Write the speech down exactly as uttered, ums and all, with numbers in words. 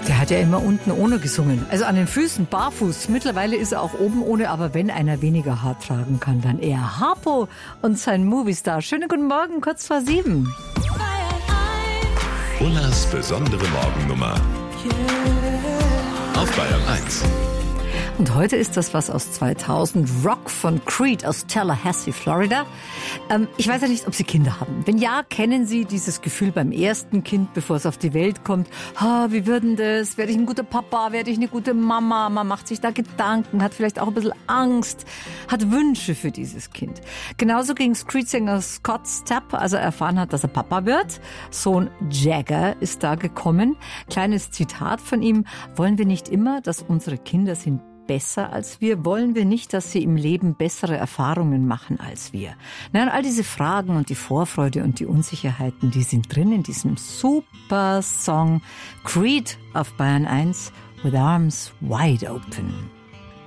Der hat ja immer unten ohne gesungen. Also an den Füßen, barfuß. Mittlerweile ist er auch oben ohne, aber wenn einer weniger hart tragen kann, dann eher Harpo und sein Movistar. Schönen guten Morgen, kurz vor sieben. Ullas besondere Morgennummer auf Bayern eins. Und heute ist das was aus zweitausend, Rock von Creed aus Tallahassee, Florida. Ähm, ich weiß ja nicht, ob Sie Kinder haben. Wenn ja, kennen Sie dieses Gefühl beim ersten Kind, bevor es auf die Welt kommt. Ha, wie wird denn das? Werde ich ein guter Papa? Werde ich eine gute Mama? Man macht sich da Gedanken, hat vielleicht auch ein bisschen Angst, hat Wünsche für dieses Kind. Genauso ging es Creed-Sänger Scott Stapp, als er erfahren hat, dass er Papa wird. Sohn Jagger ist da gekommen. Kleines Zitat von ihm: Wollen wir nicht immer, dass unsere Kinder sind besser als wir? Wollen wir nicht, dass sie im Leben bessere Erfahrungen machen als wir? Nein, all diese Fragen und die Vorfreude und die Unsicherheiten, die sind drin in diesem super Song Creed auf Bayern eins, With Arms Wide Open.